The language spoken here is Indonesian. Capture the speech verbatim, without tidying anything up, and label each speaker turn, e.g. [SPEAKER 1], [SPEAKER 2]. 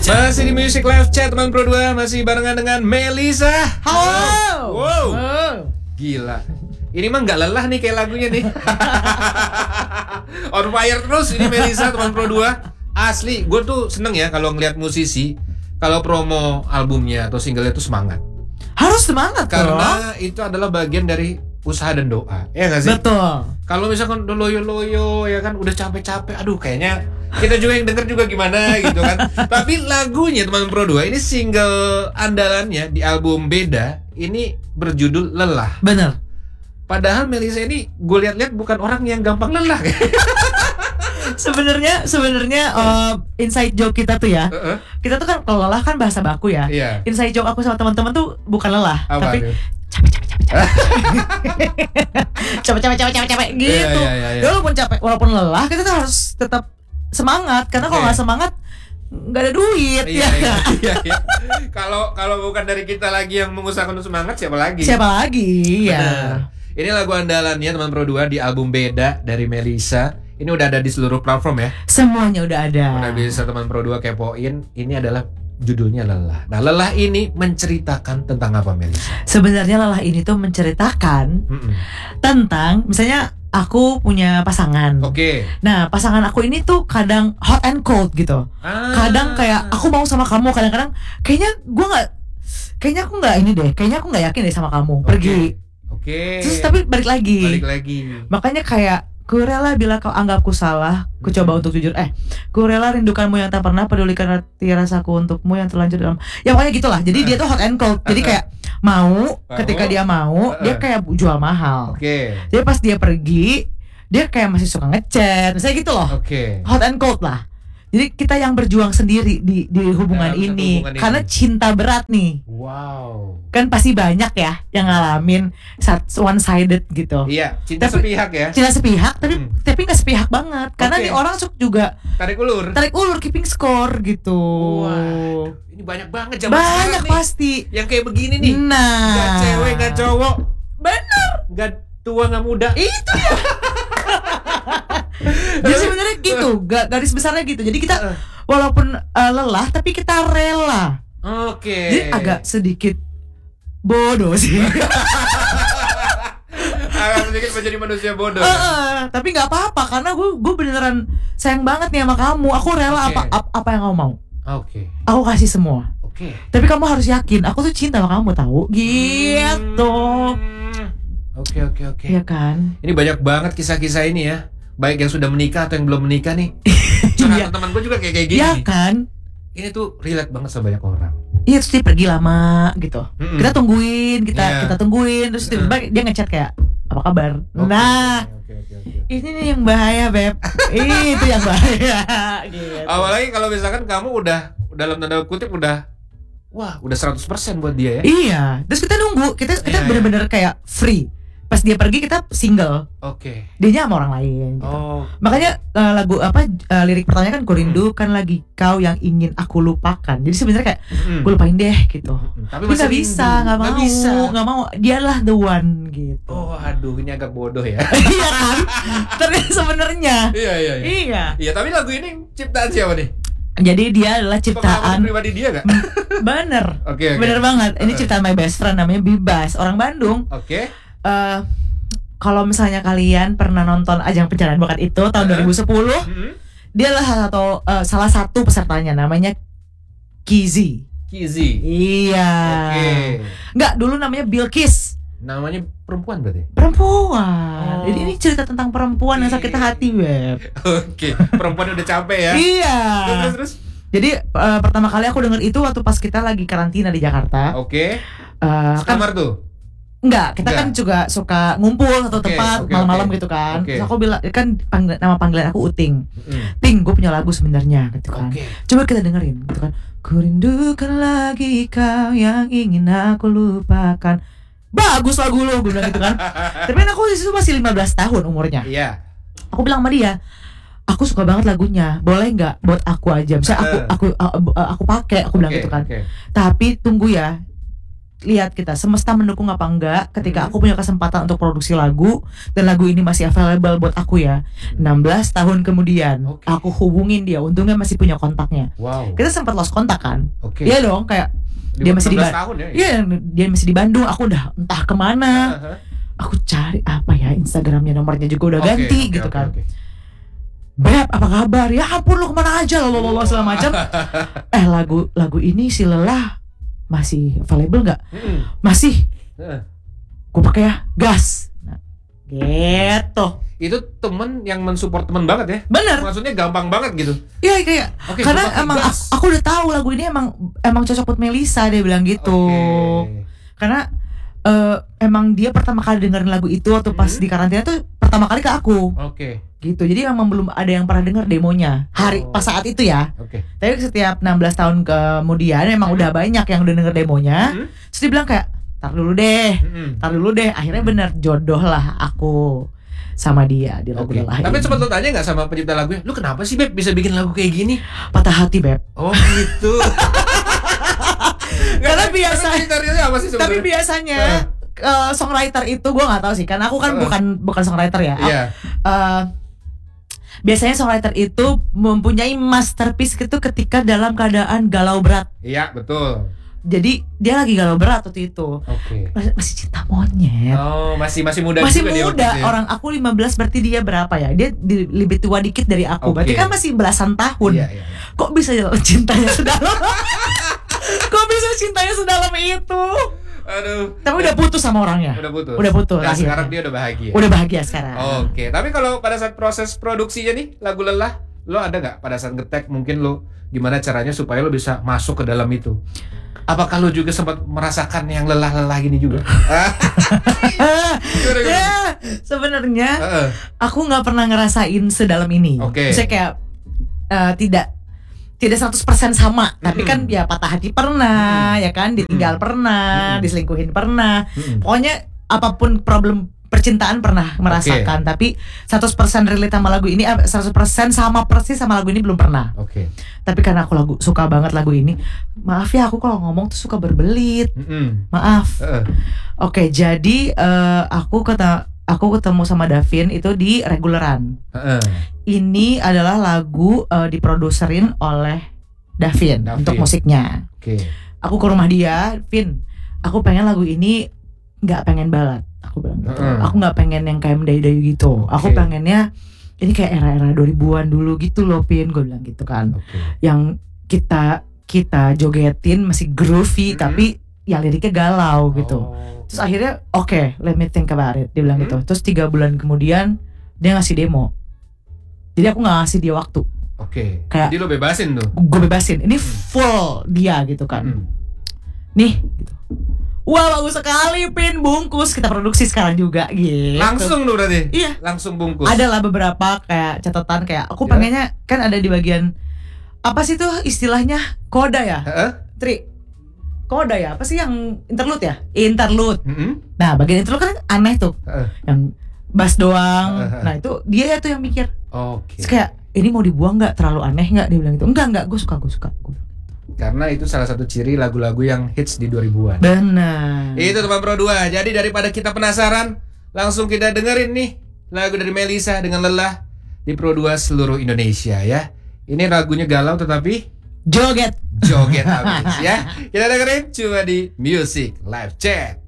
[SPEAKER 1] Masih di Music Live Chat teman Pro dua, masih barengan dengan Melisa.
[SPEAKER 2] Halo.
[SPEAKER 1] Wow.
[SPEAKER 2] Oh.
[SPEAKER 1] Gila. Ini mah nggak lelah nih kayak lagunya nih. On fire terus ini Melisa teman Pro dua. Asli, gue tuh seneng ya kalau ngeliat musisi kalau promo albumnya atau singlenya tuh semangat.
[SPEAKER 2] Harus semangat
[SPEAKER 1] karena
[SPEAKER 2] bro.
[SPEAKER 1] Itu adalah bagian dari usaha dan doa. Ya nggak sih?
[SPEAKER 2] Betul.
[SPEAKER 1] Kalau misalkan udah loyo-loyo ya kan udah capek-capek, aduh kayaknya kita juga yang denger juga gimana gitu kan. Tapi lagunya teman Pro dua ini single andalannya di album Beda ini berjudul Lelah.
[SPEAKER 2] Bener.
[SPEAKER 1] Padahal Melisa ini gue lihat-lihat bukan orang yang gampang lelah.
[SPEAKER 2] Sebenarnya sebenarnya uh, inside joke kita tuh ya.
[SPEAKER 1] Uh-uh.
[SPEAKER 2] Kita tuh kan kalau lelah kan bahasa baku ya.
[SPEAKER 1] Iya.
[SPEAKER 2] Inside joke aku sama teman-teman tuh bukan lelah,
[SPEAKER 1] Apa
[SPEAKER 2] tapi
[SPEAKER 1] tuh?
[SPEAKER 2] capek capek capek capek capek capek gitu.
[SPEAKER 1] Iya, iya, iya, iya.
[SPEAKER 2] Ya, walaupun capek, walaupun lelah, kita tuh harus tetap semangat karena kalau
[SPEAKER 1] Oke.
[SPEAKER 2] nggak semangat nggak ada duit.
[SPEAKER 1] Iya,
[SPEAKER 2] ya
[SPEAKER 1] iya,
[SPEAKER 2] nggak?
[SPEAKER 1] iya, iya. Kalau kalau bukan dari kita lagi yang mengusahakan semangat, siapa lagi?
[SPEAKER 2] Siapa lagi ya?
[SPEAKER 1] Benar. Ini lagu andalannya teman Pro dua di album Beda dari Melisa. Ini udah ada di seluruh platform ya.
[SPEAKER 2] Semuanya udah ada.
[SPEAKER 1] Udah bisa teman Pro dua kepoin. Ini adalah judulnya Lelah. Nah, Lelah ini menceritakan tentang apa, Melisa?
[SPEAKER 2] Sebenarnya lelah ini tuh menceritakan
[SPEAKER 1] Mm-mm.
[SPEAKER 2] tentang misalnya aku punya pasangan.
[SPEAKER 1] Oke.
[SPEAKER 2] Nah, pasangan aku ini tuh kadang hot and cold gitu.
[SPEAKER 1] Ah.
[SPEAKER 2] Kadang kayak aku mau sama kamu, kadang-kadang kayaknya gue nggak, kayaknya aku nggak ini deh, kayaknya aku nggak yakin deh sama kamu.
[SPEAKER 1] Oke.
[SPEAKER 2] Pergi.
[SPEAKER 1] Oke.
[SPEAKER 2] Terus tapi balik lagi.
[SPEAKER 1] balik lagi.
[SPEAKER 2] Makanya kayak ku rela bila kau anggapku salah, ku coba untuk jujur. Eh, ku rela rindukanmu yang tak pernah pedulikan arti rasaku untukmu yang terlanjur dalam. Ya pokoknya gitulah. Jadi dia tuh hot and cold. Jadi kayak mau, ketika dia mau, dia kayak jual mahal.
[SPEAKER 1] Oke.
[SPEAKER 2] Jadi pas dia pergi, dia kayak masih suka ngechat, misalnya gitu loh.
[SPEAKER 1] Oke.
[SPEAKER 2] Hot and cold lah. Jadi kita yang berjuang sendiri di di hubungan
[SPEAKER 1] Dalam satu
[SPEAKER 2] ini
[SPEAKER 1] hubungan ini.
[SPEAKER 2] karena cinta berat nih.
[SPEAKER 1] Wow.
[SPEAKER 2] Kan pasti banyak ya yang ngalamin one sided gitu.
[SPEAKER 1] Iya, cinta
[SPEAKER 2] Tapi-
[SPEAKER 1] sepihak ya.
[SPEAKER 2] Cinta sepihak tapi
[SPEAKER 1] Hmm.
[SPEAKER 2] tapi nggak sepihak banget karena
[SPEAKER 1] Oke.
[SPEAKER 2] nih orang suka juga
[SPEAKER 1] Tarik ulur.
[SPEAKER 2] tarik ulur keeping score gitu.
[SPEAKER 1] Wah, ini banyak banget zaman
[SPEAKER 2] Banyak
[SPEAKER 1] sekarang nih.
[SPEAKER 2] pasti.
[SPEAKER 1] Yang kayak begini nih.
[SPEAKER 2] Nah,
[SPEAKER 1] Gak cewek, gak cowok,
[SPEAKER 2] bener
[SPEAKER 1] gak tua, gak muda.
[SPEAKER 2] itu ya. Jadi sebenarnya gitu, ga- garis besarnya gitu. Jadi kita walaupun uh, lelah tapi kita rela.
[SPEAKER 1] Oke.
[SPEAKER 2] Jadi agak sedikit bodoh sih.
[SPEAKER 1] agak sedikit menjadi manusia bodoh.
[SPEAKER 2] Heeh, tapi nggak apa-apa karena gue gue beneran sayang banget nih sama kamu. Aku rela
[SPEAKER 1] Oke.
[SPEAKER 2] apa ap- apa yang kamu mau.
[SPEAKER 1] Oke.
[SPEAKER 2] Aku kasih semua.
[SPEAKER 1] Oke.
[SPEAKER 2] Tapi kamu harus yakin aku tuh cinta sama kamu tahu. Gitu.
[SPEAKER 1] Hmm. Oke, oke, oke.
[SPEAKER 2] Iya kan?
[SPEAKER 1] Ini banyak banget kisah-kisah ini ya. Baik yang sudah menikah atau yang belum menikah nih.
[SPEAKER 2] Iya.
[SPEAKER 1] Curhatan teman gue juga kayak kayak gini.
[SPEAKER 2] Iya
[SPEAKER 1] nih.
[SPEAKER 2] kan?
[SPEAKER 1] Ini tuh relate banget sama banyak orang.
[SPEAKER 2] Iya terus dia pergi lama gitu.
[SPEAKER 1] Mm-mm.
[SPEAKER 2] Kita tungguin, kita
[SPEAKER 1] Iya.
[SPEAKER 2] kita tungguin terus tiba-tiba dia ngechat kayak apa kabar?
[SPEAKER 1] Oke,
[SPEAKER 2] Nah,
[SPEAKER 1] oke, oke, oke.
[SPEAKER 2] ini nih yang bahaya, Beb. Itu yang bahaya. Gitu.
[SPEAKER 1] Apalagi kalau misalkan kamu udah dalam tanda kutip udah wah, udah seratus persen buat dia ya.
[SPEAKER 2] Iya, terus kita nunggu, kita kita
[SPEAKER 1] Iya,
[SPEAKER 2] bener-bener kayak free. Pas dia pergi kita single,
[SPEAKER 1] Oke.
[SPEAKER 2] dianya sama orang lain. Gitu.
[SPEAKER 1] Oh.
[SPEAKER 2] Makanya uh, lagu apa uh, lirik pertanyaan kan kurindukan lagi kau yang ingin aku lupakan. Jadi sebenarnya kayak
[SPEAKER 1] Mm.
[SPEAKER 2] gue lupain deh gitu.
[SPEAKER 1] Mm. Tapi
[SPEAKER 2] Tapi
[SPEAKER 1] masih
[SPEAKER 2] nggak
[SPEAKER 1] rindu.
[SPEAKER 2] bisa, nggak mau,
[SPEAKER 1] Nggak bisa.
[SPEAKER 2] nggak mau. Dialah the one gitu.
[SPEAKER 1] Oh, aduh, ini agak bodoh ya.
[SPEAKER 2] Iya kan? Ternyata sebenarnya.
[SPEAKER 1] Iya, iya, iya.
[SPEAKER 2] Iya.
[SPEAKER 1] Iya, tapi lagu ini ciptaan siapa nih?
[SPEAKER 2] Jadi dia adalah
[SPEAKER 1] Pengalaman
[SPEAKER 2] ciptaan.
[SPEAKER 1] pribadi dia gak?
[SPEAKER 2] Bener.
[SPEAKER 1] Oke, oke.
[SPEAKER 2] Bener banget. Ini
[SPEAKER 1] Uh-uh.
[SPEAKER 2] ciptaan my best friend namanya Bibas, orang Bandung.
[SPEAKER 1] Oke.
[SPEAKER 2] Eh, kalau misalnya kalian pernah nonton ajang pencarian bakat itu tahun
[SPEAKER 1] Uh-huh.
[SPEAKER 2] dua ribu sepuluh,
[SPEAKER 1] Mm-hmm.
[SPEAKER 2] dia adalah salah satu eh, salah satu pesertanya namanya Kizi.
[SPEAKER 1] Kizi.
[SPEAKER 2] Iya.
[SPEAKER 1] Oke.
[SPEAKER 2] Enggak, dulu namanya Bilkis.
[SPEAKER 1] Namanya perempuan berarti?
[SPEAKER 2] Perempuan.
[SPEAKER 1] Oh.
[SPEAKER 2] Jadi ini cerita tentang perempuan yang sakit hati, Beb.
[SPEAKER 1] Oke. Perempuan udah capek ya.
[SPEAKER 2] Iya.
[SPEAKER 1] Terus, terus, terus.
[SPEAKER 2] Jadi eh, pertama kali aku denger itu waktu pas kita lagi karantina di Jakarta.
[SPEAKER 1] Oke.
[SPEAKER 2] Eh, kan
[SPEAKER 1] Sekamar tuh.
[SPEAKER 2] enggak, kita
[SPEAKER 1] Enggak.
[SPEAKER 2] kan juga suka ngumpul satu
[SPEAKER 1] Oke,
[SPEAKER 2] tempat
[SPEAKER 1] oke,
[SPEAKER 2] malam-malam
[SPEAKER 1] oke.
[SPEAKER 2] gitu kan.
[SPEAKER 1] Oke.
[SPEAKER 2] Terus aku bilang kan panggilan, nama panggilan aku Uting.
[SPEAKER 1] Mm.
[SPEAKER 2] Ting, gue punya lagu sebenarnya gitu kan.
[SPEAKER 1] Oke.
[SPEAKER 2] Coba kita dengerin gitu kan. Kurindukan lagi kau yang ingin aku lupakan. Bagus lagu lo, gue bilang gitu kan. Tapi kan aku di situ masih lima belas tahun umurnya.
[SPEAKER 1] Iya.
[SPEAKER 2] Aku bilang sama dia, aku suka banget lagunya. Boleh nggak buat aku aja? Misalnya aku
[SPEAKER 1] Uh.
[SPEAKER 2] aku aku, aku pakai, aku bilang
[SPEAKER 1] Oke,
[SPEAKER 2] gitu kan.
[SPEAKER 1] oke.
[SPEAKER 2] Tapi tunggu ya. lihat kita semesta mendukung apa enggak ketika
[SPEAKER 1] Hmm.
[SPEAKER 2] aku punya kesempatan untuk produksi lagu dan lagu ini masih available buat aku ya. enam belas tahun kemudian
[SPEAKER 1] Oke.
[SPEAKER 2] aku hubungin dia, untungnya masih punya kontaknya.
[SPEAKER 1] Wow.
[SPEAKER 2] Kita sempat lost kontak kan.
[SPEAKER 1] Oke.
[SPEAKER 2] Iya dong, kayak
[SPEAKER 1] Di
[SPEAKER 2] dia masih di
[SPEAKER 1] enam belas
[SPEAKER 2] Ba-
[SPEAKER 1] tahun ya.
[SPEAKER 2] Iya, dia masih di Bandung. Aku udah entah kemana.
[SPEAKER 1] Aha.
[SPEAKER 2] Aku cari apa ya Instagramnya, nomornya juga udah
[SPEAKER 1] Oke,
[SPEAKER 2] ganti
[SPEAKER 1] oke,
[SPEAKER 2] gitu
[SPEAKER 1] oke,
[SPEAKER 2] kan.
[SPEAKER 1] oke.
[SPEAKER 2] Beb, apa kabar? Ya ampun, lu kemana aja lo lo lo segala macam. Eh lagu lagu ini si Lelah masih available nggak?
[SPEAKER 1] Mm-mm.
[SPEAKER 2] Masih.
[SPEAKER 1] Heeh.
[SPEAKER 2] Gue pakai ya gas. Nah, gitu.
[SPEAKER 1] Itu temen yang mensupport temen banget ya.
[SPEAKER 2] Bener.
[SPEAKER 1] Maksudnya gampang banget gitu.
[SPEAKER 2] Iya kayak.
[SPEAKER 1] Oke,
[SPEAKER 2] Karena
[SPEAKER 1] gua pakai
[SPEAKER 2] emang
[SPEAKER 1] gas.
[SPEAKER 2] aku, aku udah tahu lagu ini emang emang cocok buat Melisa, dia bilang gitu.
[SPEAKER 1] Oke.
[SPEAKER 2] Karena eh, emang dia pertama kali dengerin lagu itu waktu pas
[SPEAKER 1] Hmm.
[SPEAKER 2] di karantina tuh pertama kali ke aku.
[SPEAKER 1] Oke.
[SPEAKER 2] Gitu. Jadi emang belum ada yang pernah denger demonya hari
[SPEAKER 1] Oh.
[SPEAKER 2] pas saat itu ya.
[SPEAKER 1] Oke.
[SPEAKER 2] Tapi setiap enam belas tahun kemudian emang
[SPEAKER 1] Hmm.
[SPEAKER 2] udah banyak yang udah denger demonya.
[SPEAKER 1] Hmm.
[SPEAKER 2] Terus dia bilang kayak tar dulu deh,
[SPEAKER 1] Mm-mm.
[SPEAKER 2] tar dulu deh. Akhirnya bener jodoh lah aku sama dia di lagu
[SPEAKER 1] Oke.
[SPEAKER 2] Lelah
[SPEAKER 1] Tapi
[SPEAKER 2] ini.
[SPEAKER 1] sempat lo tanya nggak sama pencipta lagunya? Lu kenapa sih Beb bisa bikin lagu kayak gini?
[SPEAKER 2] Patah hati Beb.
[SPEAKER 1] Oh gitu.
[SPEAKER 2] Karena biasa.
[SPEAKER 1] Tapi ceritanya apa sih
[SPEAKER 2] Tapi
[SPEAKER 1] sebenarnya?
[SPEAKER 2] biasanya eh, songwriter itu gue nggak tahu sih, karena aku kan
[SPEAKER 1] Uh.
[SPEAKER 2] bukan bukan songwriter ya.
[SPEAKER 1] Iya.
[SPEAKER 2] Eh, biasanya songwriter itu mempunyai masterpiece itu ketika dalam keadaan galau berat.
[SPEAKER 1] Iya betul.
[SPEAKER 2] Jadi dia lagi galau berat waktu itu.
[SPEAKER 1] Oke.
[SPEAKER 2] Masih, masih cinta monyet.
[SPEAKER 1] Oh masih masih muda
[SPEAKER 2] Masih
[SPEAKER 1] juga dia waktu
[SPEAKER 2] muda,
[SPEAKER 1] itu ya?
[SPEAKER 2] orang aku lima belas berarti dia berapa ya? Dia di, lebih tua dikit dari aku.
[SPEAKER 1] Oke.
[SPEAKER 2] Berarti kan masih belasan tahun.
[SPEAKER 1] Iya iya. iya.
[SPEAKER 2] Kok bisa cintanya sedalam? Kok bisa cintanya sedalam itu?
[SPEAKER 1] Aduh.
[SPEAKER 2] Tapi udah putus sama orangnya.
[SPEAKER 1] Udah putus.
[SPEAKER 2] Udah putus.
[SPEAKER 1] Nah,
[SPEAKER 2] akhirnya.
[SPEAKER 1] sekarang dia udah bahagia.
[SPEAKER 2] Udah bahagia sekarang.
[SPEAKER 1] Oke, tapi kalau pada saat proses produksinya nih lagu Lelah, lo ada nggak pada saat ngetek mungkin lo gimana caranya supaya lo bisa masuk ke dalam itu? Apakah lo juga sempat merasakan yang lelah-lelah gini juga? Gimana, gimana?
[SPEAKER 2] Ya, sebenarnya
[SPEAKER 1] Heeh.
[SPEAKER 2] aku nggak pernah ngerasain sedalam ini.
[SPEAKER 1] Oke.
[SPEAKER 2] Saya kayak eh, tidak tidak seratus persen sama, tapi
[SPEAKER 1] Mm-mm.
[SPEAKER 2] kan ya patah hati pernah,
[SPEAKER 1] Mm-mm.
[SPEAKER 2] ya kan ditinggal
[SPEAKER 1] Mm-mm.
[SPEAKER 2] pernah,
[SPEAKER 1] Mm-mm.
[SPEAKER 2] diselingkuhin pernah.
[SPEAKER 1] Mm-mm.
[SPEAKER 2] Pokoknya apapun problem percintaan pernah merasakan, tapi seratus persen relate sama lagu ini, eh, seratus persen sama persis sama lagu ini belum pernah.
[SPEAKER 1] Oke.
[SPEAKER 2] Tapi karena aku lagu suka banget lagu ini, maaf ya aku kalau ngomong tuh suka berbelit,
[SPEAKER 1] Mm-mm.
[SPEAKER 2] maaf.
[SPEAKER 1] Heeh.
[SPEAKER 2] Oke, jadi eh, aku kata aku ketemu sama Davin itu di Reguleran.
[SPEAKER 1] Heeh.
[SPEAKER 2] Ini adalah lagu eh, diproduserin oleh Davin,
[SPEAKER 1] Davin.
[SPEAKER 2] untuk musiknya.
[SPEAKER 1] Oke.
[SPEAKER 2] Aku ke rumah dia, Vin, aku pengen lagu ini nggak pengen balad, aku bilang gitu.
[SPEAKER 1] Mm-mm.
[SPEAKER 2] Aku nggak pengen yang kayak mendayu-dayu gitu. Aku
[SPEAKER 1] Oke.
[SPEAKER 2] pengennya ini kayak era-era dua ribuan dulu gitu loh, Vin, gue bilang gitu kan.
[SPEAKER 1] Oke.
[SPEAKER 2] Yang kita kita jogetin masih groovy,
[SPEAKER 1] Mm-mm.
[SPEAKER 2] tapi ya liriknya galau gitu.
[SPEAKER 1] Oh.
[SPEAKER 2] Terus akhirnya oke, let me think about it, dia bilang
[SPEAKER 1] Hmm.
[SPEAKER 2] gitu. Terus tiga bulan kemudian dia ngasih demo. Jadi aku nggak ngasih dia waktu,
[SPEAKER 1] Oke.
[SPEAKER 2] Kayak-
[SPEAKER 1] Jadi lo bebasin tuh.
[SPEAKER 2] gue bebasin. Ini full dia gitu kan.
[SPEAKER 1] Mm.
[SPEAKER 2] Nih, gitu. Wah bagus sekali, Pin, bungkus kita produksi sekarang juga gitu.
[SPEAKER 1] Langsung tuh berarti.
[SPEAKER 2] Iya.
[SPEAKER 1] Langsung bungkus.
[SPEAKER 2] Ada lah beberapa kayak catatan kayak aku
[SPEAKER 1] Ya.
[SPEAKER 2] pengennya kan ada di bagian apa sih tuh istilahnya koda ya,
[SPEAKER 1] Heeh.
[SPEAKER 2] Tri? Koda ya, apa sih yang interlude ya? Interlude.
[SPEAKER 1] Mm-mm.
[SPEAKER 2] Nah bagian interlude kan aneh tuh,
[SPEAKER 1] Heeh.
[SPEAKER 2] yang bass doang.
[SPEAKER 1] Heeh.
[SPEAKER 2] Nah itu dia tuh yang mikir.
[SPEAKER 1] Oke.
[SPEAKER 2] Terus kayak ini mau dibuang nggak, terlalu aneh nggak, dia bilang gitu. Enggak enggak, gue suka gue suka. Gua bilang,
[SPEAKER 1] Karena itu salah satu ciri lagu-lagu yang hits di dua ribuan.
[SPEAKER 2] benar.
[SPEAKER 1] Itu teman Pro dua. Jadi daripada kita penasaran, langsung kita dengerin nih lagu dari Melisa dengan Lelah di Pro dua seluruh Indonesia ya. Ini lagunya galau tetapi
[SPEAKER 2] Joget.
[SPEAKER 1] joget habis ya. Kita dengerin cuma di Music Live Chat.